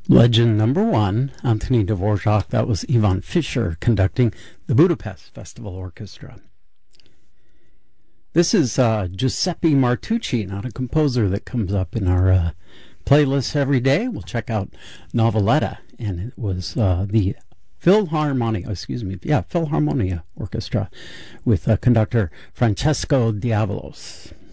Legend number one, Anthony Dvorak. That was Ivan Fischer conducting the Budapest Festival Orchestra. This is Giuseppe Martucci, not a composer that comes up in our playlist every day. We'll check out Noveletta, and it was the Philharmonia Orchestra with conductor Francesco Diavolos.